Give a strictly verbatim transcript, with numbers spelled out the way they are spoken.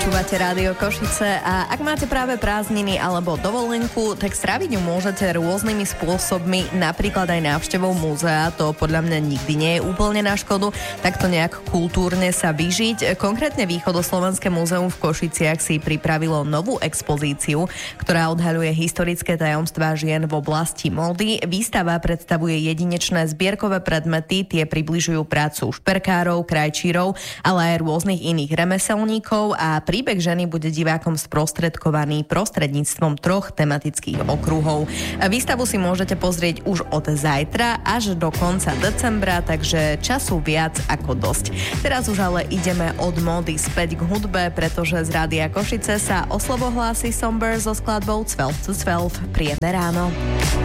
Počúvate Rádio Košice a ak máte práve prázdniny alebo dovolenku, tak stráviť ju môžete rôznymi spôsobmi, napríklad aj návštevou múzea. To podľa mňa nikdy nie je úplne na škodu, takto nejak kultúrne sa vyžiť. Konkrétne Východoslovenské múzeum v Košiciach si pripravilo novú expozíciu, ktorá odhaľuje historické tajomstvá žien v oblasti módy. Výstava predstavuje jedinečné zbierkové predmety, tie približujú prácu šperkárov, krajčírov, ale aj rôznych iných remeselníkov a príbeh ženy bude divákom sprostredkovaný prostredníctvom troch tematických okruhov. Výstavu si môžete pozrieť už od zajtra až do konca decembra, takže času viac ako dosť. Teraz už ale ideme od módy späť k hudbe, pretože z Rádia Košice sa o slovo hlási Somber so skladbou dvanásť to dvanásť. Príjemné ráno.